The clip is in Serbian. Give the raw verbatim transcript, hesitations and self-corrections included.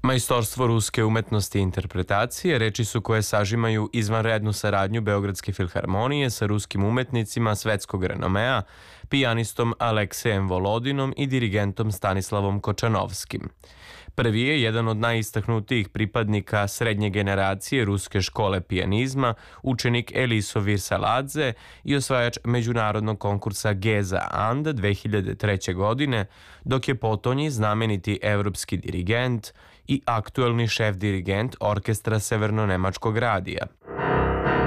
Majstorstvo ruske umetnosti i interpretacije reči su koje sažimaju izvanrednu saradnju Beogradske filharmonije sa ruskim umetnicima svetskog renomea, pijanistom Aleksejem Volodinom i dirigentom Stanislavom Kočanovskim. Prvi je jedan od najistaknutijih pripadnika srednje generacije ruske škole pijanizma, učenik Eliso Virsaladze i osvajač međunarodnog konkursa Geza And dve hiljade treće. godine, dok je potonji znameniti evropski dirigent i aktuelni šef dirigent orkestra Severno-nemačkog radija.